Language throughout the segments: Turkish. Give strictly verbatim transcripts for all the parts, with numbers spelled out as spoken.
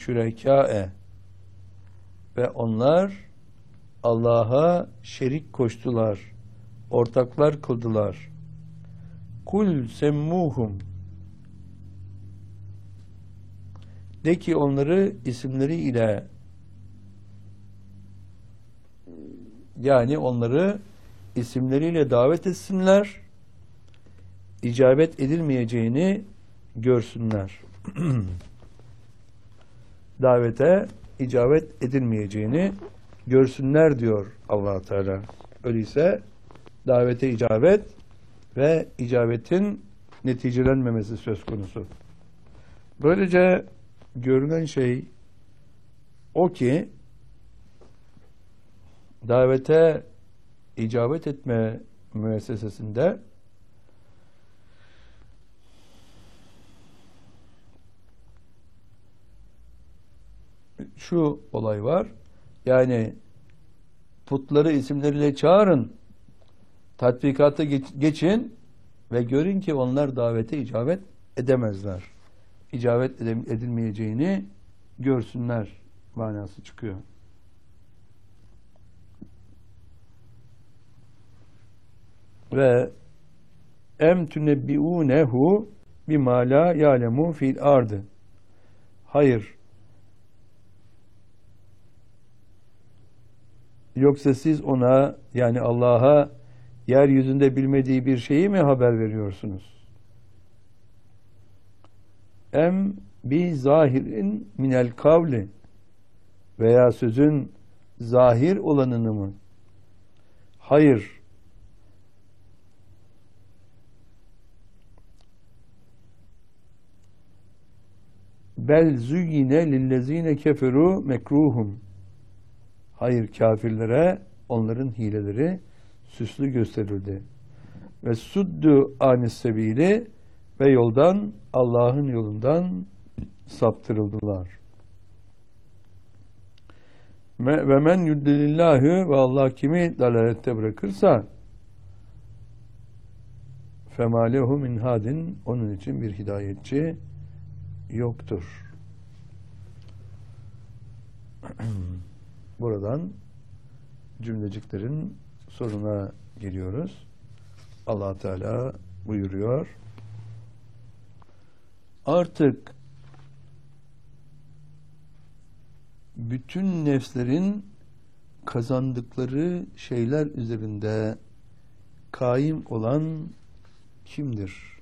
şürekâe ve onlar Allah'a şerik koştular, ortaklar kıldılar. Kul semmuhum, de ki onları isimleri ile, yani onları isimleriyle davet etsinler, icabet edilmeyeceğini görsünler. Davete icabet edilmeyeceğini görsünler diyor Allah Teala. Öyleyse davete icabet ve icabetin neticelenmemesi söz konusu. Böylece görünen şey o ki davete icabet etme müessesesinde şu olay var. Yani putları isimleriyle çağırın, tatbikata geç, geçin ve görün ki onlar davete icabet edemezler. İcabet edilmeyeceğini görsünler manası çıkıyor. Ve em tünebbiûnehu bimâ lâ ya'lemû fil ardı. Hayır. Yoksa siz ona, yani Allah'a, yeryüzünde bilmediği bir şeyi mi haber veriyorsunuz? Em bi zahirin minel kavli, veya sözün zahir olanını mı? Hayır. Bel züyyine lillezine keferu mekruhum. Hayır, kafirlere onların hileleri süslü gösterildi. Ve suddu anis sebili, ve yoldan, Allah'ın yolundan saptırıldılar. Ve men yuddilillahü, ve Allah kimi dalalette bırakırsa fema lehu min hadin, onun için bir hidayetçi yoktur. Buradan cümleciklerin sonuna geliyoruz. Allah Teala buyuruyor: artık bütün nefslerin kazandıkları şeyler üzerinde kaim olan kimdir?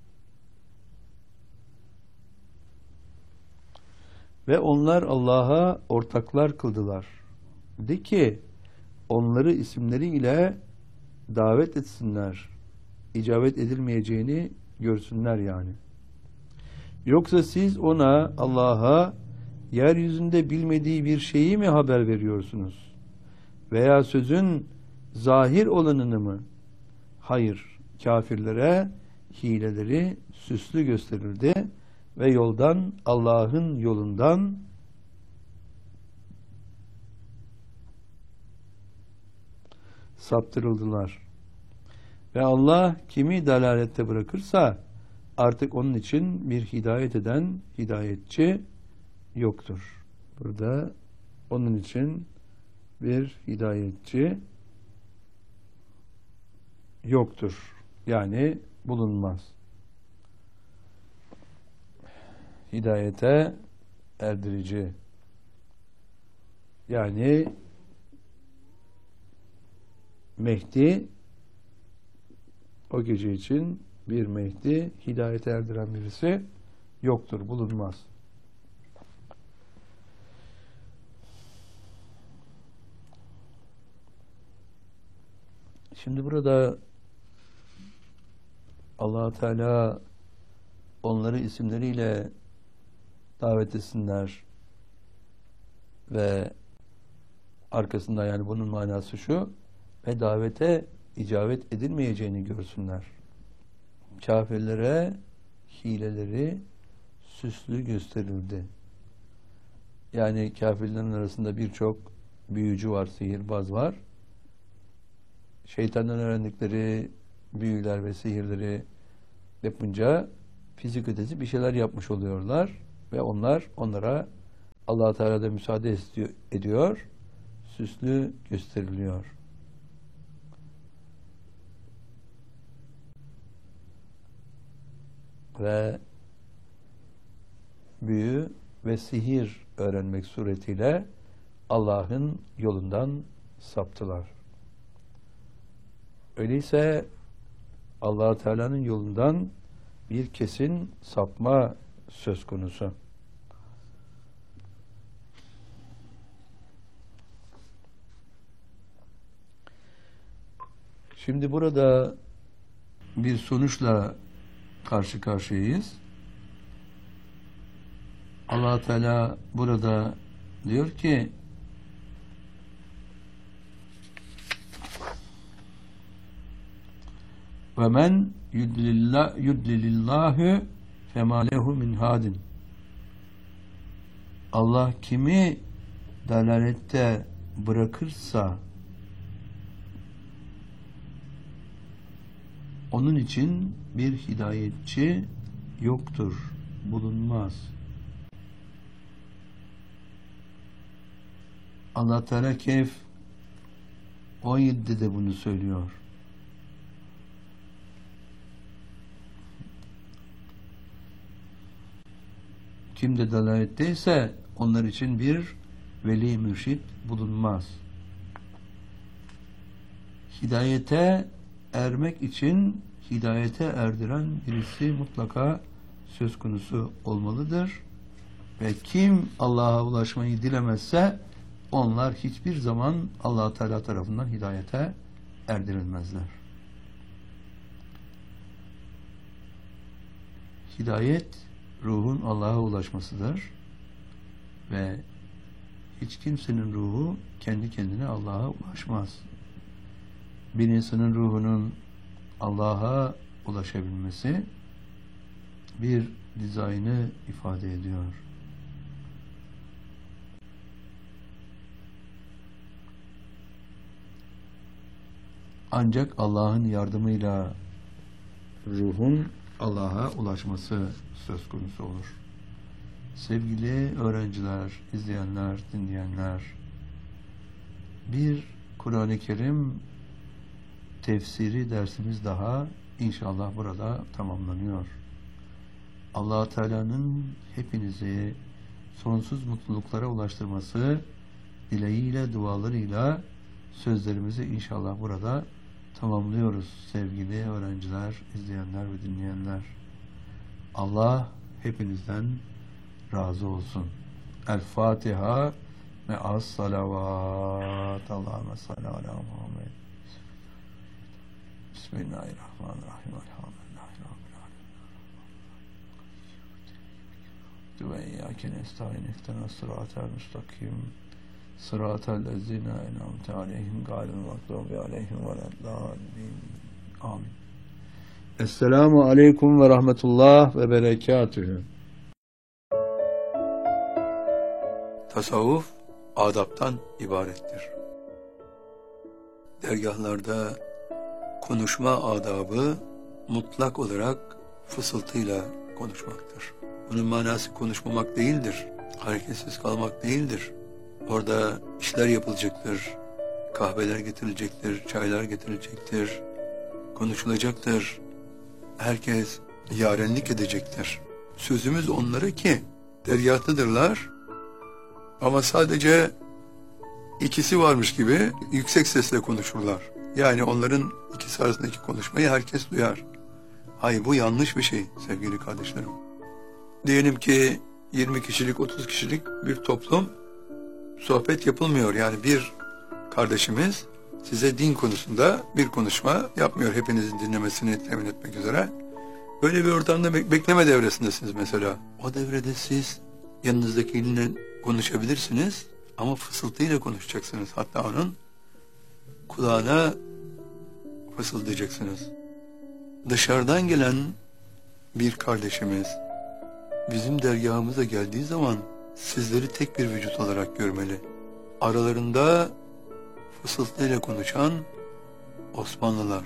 Ve onlar Allah'a ortaklar kıldılar. De ki onları isimleriyle davet etsinler, icabet edilmeyeceğini görsünler yani. Yoksa siz ona, Allah'a, yeryüzünde bilmediği bir şeyi mi haber veriyorsunuz? Veya sözün zahir olanını mı? Hayır, kafirlere hileleri süslü gösterildi ve yoldan, Allah'ın yolundan saptırıldılar. Ve Allah kimi dalalette bırakırsa artık onun için bir hidayet eden hidayetçi yoktur. Burada onun için bir hidayetçi yoktur. Yani bulunmaz. Hidayete erdirici. Yani Mehdi, o gece için bir Mehdi, hidayete erdiren birisi yoktur, bulunmaz. Şimdi burada Allah Teala onları isimleriyle davet etsinler ve arkasında, yani bunun manası şu: ve davete icabet edilmeyeceğini görsünler. Kafirlere hileleri süslü gösterildi. Yani kafirlerin arasında birçok büyücü var, sihirbaz var. Şeytandan öğrendikleri büyüler ve sihirleri yapınca fizik ötesi bir şeyler yapmış oluyorlar ve onlar onlara Allah Teala da müsaade istiyor, ediyor, süslü gösteriliyor. Ve büyü ve sihir öğrenmek suretiyle Allah'ın yolundan saptılar. Öyleyse Allah Teala'nın yolundan bir kesin sapma söz konusu. Şimdi burada bir sonuçla karşı karşıyayız. Allah Teala burada diyor ki ve men yudlilillahu fema lehu min hadin. Allah kimi dalalette bırakırsa onun için bir hidayetçi yoktur, bulunmaz. Allah Teala Kehf on yedide bunu söylüyor. Kim de dalaletteyse onlar için bir veli mürşit bulunmaz. Hidayete ermek için hidayete erdiren birisi mutlaka söz konusu olmalıdır. Ve kim Allah'a ulaşmayı dilemezse onlar hiçbir zaman Allah Teala tarafından hidayete erdirilmezler. Hidayet ruhun Allah'a ulaşmasıdır ve hiç kimsenin ruhu kendi kendine Allah'a ulaşmaz. Bir insanın ruhunun Allah'a ulaşabilmesi bir dizaynı ifade ediyor. Ancak Allah'ın yardımıyla ruhun Allah'a ulaşması söz konusu olur. Sevgili öğrenciler, izleyenler, dinleyenler, bir Kur'an-ı Kerim tefsiri dersimiz daha inşallah burada tamamlanıyor. Allah Teala'nın hepinizi sonsuz mutluluklara ulaştırması dileğiyle, dualarıyla sözlerimizi inşallah burada tamamlıyoruz sevgili öğrenciler, izleyenler ve dinleyenler. Allah hepinizden razı olsun. El Fatiha ve as salavat. Allahümme salli ala Muhammed. Bismillahirrahmanirrahim. Elhamdülillahi Rabbil alemin. Ve iyyâke nestaîn ihdinas sıratal müstakim. Sıratal lezîne en'amte aleyhim gâyril mağdûbi aleyhim veleddâllîn. Amin. Esselamu aleyküm ve rahmetullah ve berekatühü. Tasavvuf adaptan ibarettir. Dergahlarda konuşma adabı mutlak olarak fısıltıyla konuşmaktır. Bunun manası konuşmamak değildir. Hareketsiz kalmak değildir. Orada işler yapılacaktır. Kahveler getirilecektir, çaylar getirilecektir. Konuşulacaktır. Herkes yarenlik edecektir. Sözümüz onlara ki dergahtadırlar ama sadece ikisi varmış gibi yüksek sesle konuşurlar. Yani onların ikisi arasındaki konuşmayı herkes duyar. Hayır, bu yanlış bir şey sevgili kardeşlerim. Diyelim ki yirmi kişilik, otuz kişilik bir toplum, sohbet yapılmıyor. Yani bir kardeşimiz size din konusunda bir konuşma yapmıyor. Hepinizin dinlemesini temin etmek üzere. Böyle bir ortamda be- bekleme devresindesiniz mesela. O devrede siz yanınızdakiyle konuşabilirsiniz ama fısıltıyla konuşacaksınız. Hatta onun kulağına fısıldayacaksınız. Dışarıdan gelen bir kardeşimiz bizim dergahımıza geldiği zaman sizleri tek bir vücut olarak görmeli. Aralarında fısıltıyla konuşan Osmanlılar.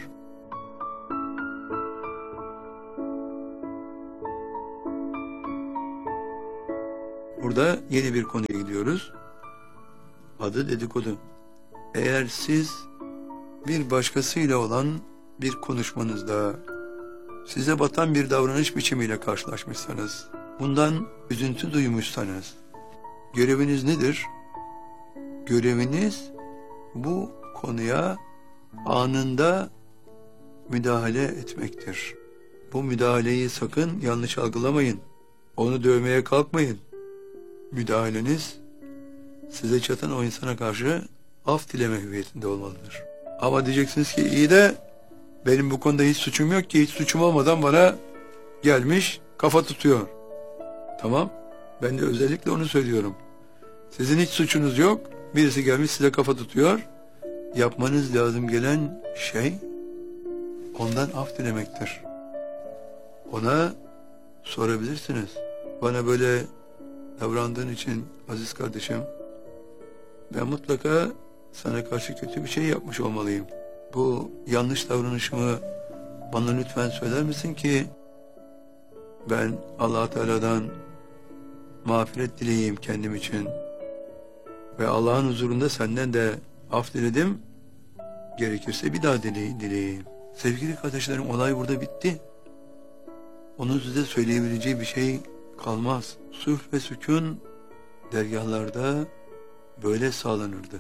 burada yeni bir konuya gidiyoruz. Adı dedikodu. Eğer siz bir başkasıyla olan bir konuşmanızda size batan bir davranış biçimiyle karşılaşmışsanız, bundan üzüntü duymuşsanız, göreviniz nedir? Göreviniz bu konuya anında müdahale etmektir. Bu müdahaleyi sakın yanlış algılamayın. Onu dövmeye kalkmayın. Müdahaleniz size çatan o insana karşı af dileme hüviyetinde olmalıdır. Ama diyeceksiniz ki iyi de benim bu konuda hiç suçum yok ki, hiç suçum olmadan bana gelmiş kafa tutuyor. Tamam, ben de özellikle onu söylüyorum. Sizin hiç suçunuz yok, birisi gelmiş size kafa tutuyor. Yapmanız lazım gelen şey ondan af dilemektir. Ona sorabilirsiniz. Bana böyle davrandığın için aziz kardeşim, ben mutlaka sana karşı kötü bir şey yapmış olmalıyım. Bu yanlış davranışımı bana lütfen söyler misin ki ben Allah Teala'dan mağfiret dileyeyim kendim için ve Allah'ın huzurunda senden de af diledim, gerekirse bir daha dile dileyeyim. Sevgili kardeşlerim, olay burada bitti. Onun size söyleyebileceği bir şey kalmaz. Sulh ve sükun dergahlarda böyle sağlanırdı.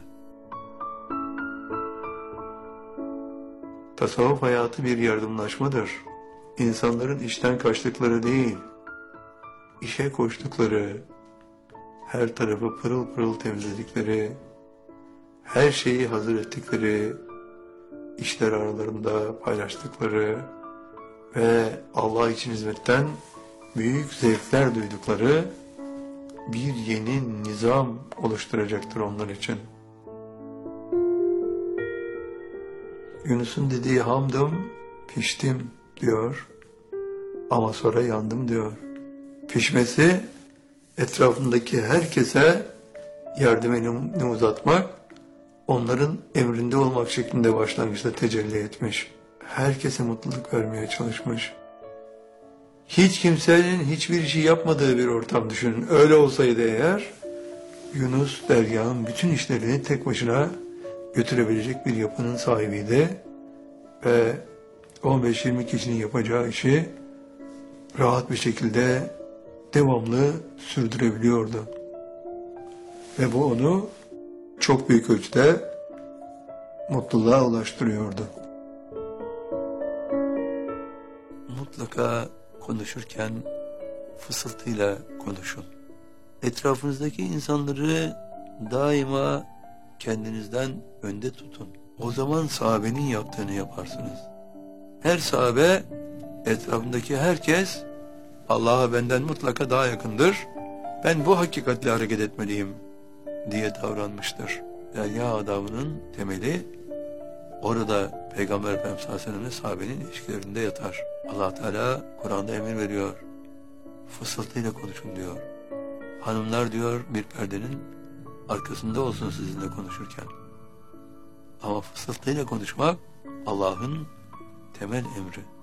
Tasavvuf hayatı bir yardımlaşmadır. İnsanların işten kaçtıkları değil, işe koştukları, her tarafı pırıl pırıl temizledikleri, her şeyi hazır ettikleri, işler aralarında paylaştıkları ve Allah için hizmetten büyük zevkler duydukları bir yeni nizam oluşturacaktır onlar için. Yunus'un dediği hamdım, piştim diyor ama sonra yandım diyor. Pişmesi etrafındaki herkese yardım elini uzatmak, onların emrinde olmak şeklinde başlangıçta tecelli etmiş. Herkese mutluluk vermeye çalışmış. Hiç kimsenin hiçbir şey yapmadığı bir ortam düşünün. Öyle olsaydı eğer, Yunus dergahın bütün işlerini tek başına götürebilecek bir yapının sahibiydi ve on beş yirmi kişinin yapacağı işi rahat bir şekilde devamlı sürdürebiliyordu. Ve bu onu çok büyük ölçüde mutluluğa ulaştırıyordu. Mutlaka konuşurken fısıltıyla konuşun. Etrafınızdaki insanları daima kendinizden önde tutun. O zaman sahabenin yaptığını yaparsınız. Her sahabe, etrafındaki herkes Allah'a benden mutlaka daha yakındır, ben bu hakikatle hareket etmeliyim diye davranmıştır. Derya adamının temeli orada Peygamber Efendimiz sallallahu aleyhi ve sellem'le sahabenin ilişkilerinde yatar. Allah Teala Kur'an'da emir veriyor. Fısıltıyla konuşun diyor. Hanımlar diyor bir perdenin arkasında olsun sizinle konuşurken. Ama fısıltıyla konuşmak Allah'ın temel emri.